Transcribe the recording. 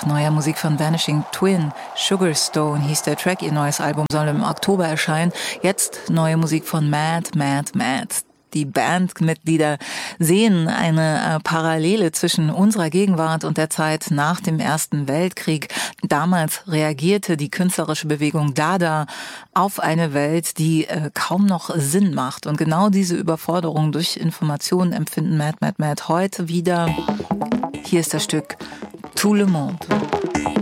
nach neuer Musik von Vanishing Twin. Sugarstone hieß der Track, ihr neues Album soll im Oktober erscheinen. Jetzt neue Musik von Mad. Die Bandmitglieder sehen eine Parallele zwischen unserer Gegenwart und der Zeit nach dem Ersten Weltkrieg. Damals reagierte die künstlerische Bewegung Dada auf eine Welt, die kaum noch Sinn macht. Und genau diese Überforderung durch Informationen empfinden Mad heute wieder. Hier ist das Stück Tout le monde.